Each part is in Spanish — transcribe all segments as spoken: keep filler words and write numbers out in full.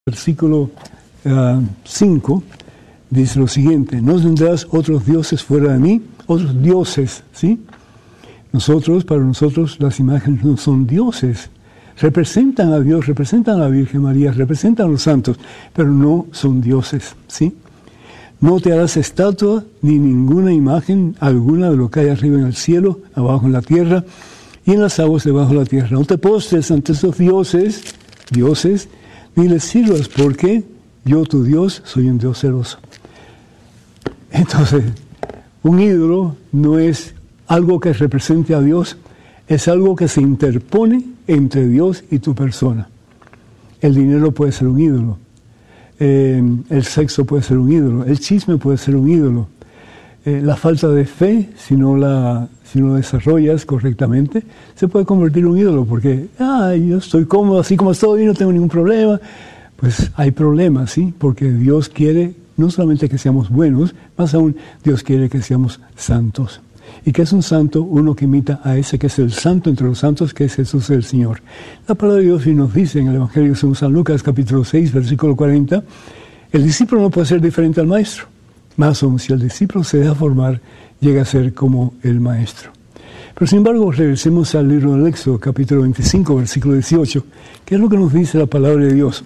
versículo uh, cinco, dice lo siguiente: no tendrás otros dioses fuera de mí, otros dioses, ¿sí? Nosotros, para nosotros, las imágenes no son dioses. Representan a Dios, representan a la Virgen María, representan a los santos, pero no son dioses, ¿sí? No te harás estatua ni ninguna imagen alguna de lo que hay arriba en el cielo, abajo en la tierra y en las aguas debajo de la tierra. No te postres ante esos dioses, dioses, ni les sirvas, porque yo, tu Dios, soy un Dios celoso. Entonces, un ídolo no es algo que represente a Dios, es algo que se interpone entre Dios y tu persona. El dinero puede ser un ídolo, eh, el sexo puede ser un ídolo, el chisme puede ser un ídolo, eh, la falta de fe, si no la si no desarrollas correctamente, se puede convertir en un ídolo, porque ah, yo estoy cómodo así como estoy y no tengo ningún problema. Pues hay problemas, ¿sí? Porque Dios quiere no solamente que seamos buenos, más aún Dios quiere que seamos santos. ¿Y qué es un santo? Uno que imita a ese que es el santo entre los santos, que es Jesús el Señor. La palabra de Dios nos dice en el Evangelio según San Lucas, capítulo seis, versículo cuarenta, el discípulo no puede ser diferente al maestro. Más aún, si el discípulo se deja formar, llega a ser como el maestro. Pero sin embargo, regresemos al libro del Éxodo, capítulo veinticinco, versículo dieciocho. ¿Qué es lo que nos dice la palabra de Dios?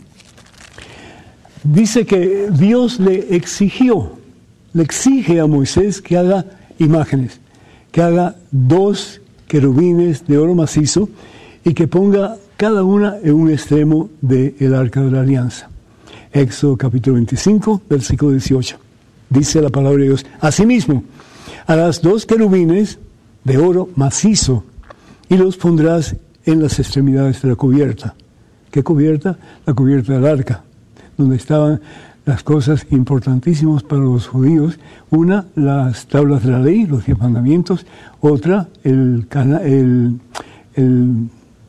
Dice que Dios le exigió, le exige a Moisés que haga imágenes, que haga dos querubines de oro macizo y que ponga cada una en un extremo del arca de la alianza. Éxodo capítulo veinticinco, versículo dieciocho. Dice la palabra de Dios: asimismo, harás dos querubines de oro macizo y los pondrás en las extremidades de la cubierta. ¿Qué cubierta? La cubierta del arca, donde estaban las cosas importantísimas para los judíos. Una, las tablas de la ley, los diez mandamientos. Otra, el, el, el,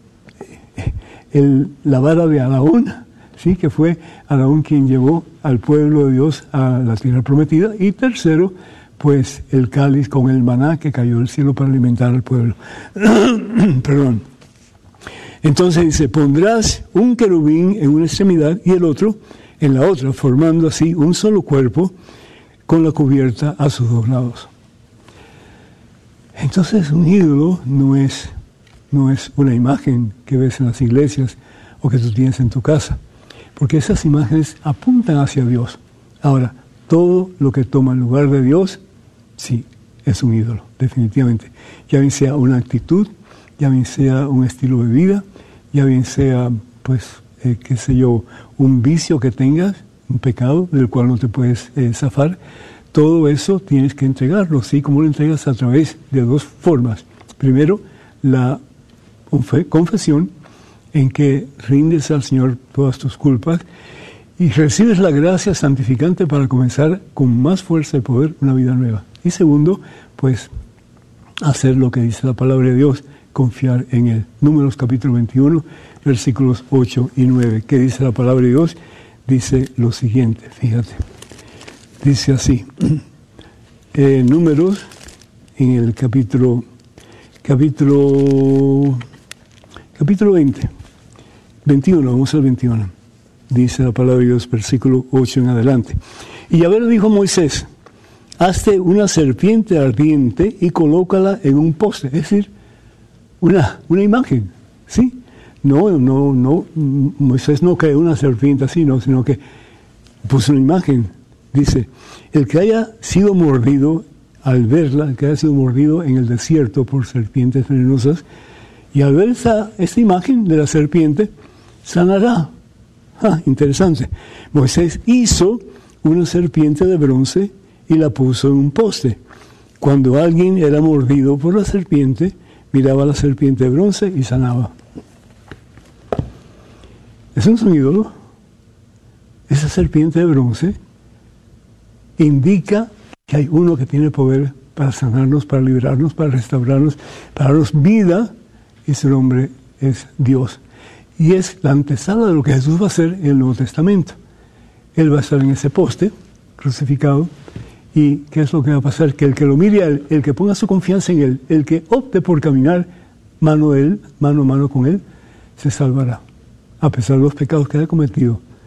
el, la vara de Aarón, ¿sí? Que fue Aarón quien llevó al pueblo de Dios a la tierra prometida. Y tercero, pues el cáliz con el maná que cayó del cielo para alimentar al pueblo. Perdón. Entonces dice: pondrás un querubín en una extremidad y el otro en la otra, formando así un solo cuerpo con la cubierta a sus dos lados. Entonces un ídolo no es, no es una imagen que ves en las iglesias o que tú tienes en tu casa, porque esas imágenes apuntan hacia Dios. Ahora, todo lo que toma el lugar de Dios, sí, es un ídolo, definitivamente. Ya bien sea una actitud, ya bien sea un estilo de vida, ya bien sea, pues, eh, qué sé yo, un vicio que tengas, un pecado del cual no te puedes eh, zafar. Todo eso tienes que entregarlo, ¿sí? ¿Cómo lo entregas? A través de dos formas. Primero, la confesión, en que rindes al Señor todas tus culpas y recibes la gracia santificante para comenzar con más fuerza y poder una vida nueva. Y segundo, pues, hacer lo que dice la palabra de Dios, confiar en Él. Números capítulo veintiuno, versículos ocho y nueve. ¿Qué dice la palabra de Dios? Dice lo siguiente, fíjate. Dice así, eh, Números, en el capítulo, capítulo, capítulo veinte, veintiuno, vamos al veintiuno. Dice la palabra de Dios, versículo ocho en adelante. Y Yahvé le dijo a Moisés: hazte una serpiente ardiente y colócala en un poste, es decir, una, una imagen, ¿sí? No, no, no, Moisés no creó una serpiente así, no, sino que puso una imagen. Dice: el que haya sido mordido, al verla, el que haya sido mordido en el desierto por serpientes venenosas, y al ver esa, esta imagen de la serpiente, sanará. Ah, interesante. Moisés hizo una serpiente de bronce y la puso en un poste. Cuando alguien era mordido por la serpiente, miraba a la serpiente de bronce y sanaba. ¿Eso no es un ídolo? Esa serpiente de bronce indica que hay uno que tiene poder para sanarnos, para liberarnos, para restaurarnos, para darnos vida, y ese nombre es Dios. Y es la antesala de lo que Jesús va a hacer en el Nuevo Testamento. Él va a estar en ese poste, crucificado, y ¿qué es lo que va a pasar? Que el que lo mire a él, el que ponga su confianza en Él, el que opte por caminar mano a Él, mano a mano con Él, se salvará, a pesar de los pecados que haya cometido.